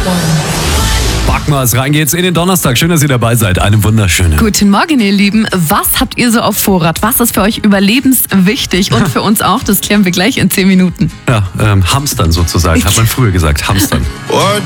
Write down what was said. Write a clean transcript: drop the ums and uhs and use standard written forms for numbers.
Backmas, rein geht's in den Donnerstag. Schön, dass ihr dabei seid. Einen wunderschönen. Guten Morgen, ihr Lieben. Was habt ihr so auf Vorrat? Was ist für euch überlebenswichtig? Und für uns auch, das klären wir gleich in 10 Minuten. Ja, Hamstern sozusagen, hat man früher gesagt. Hamstern. What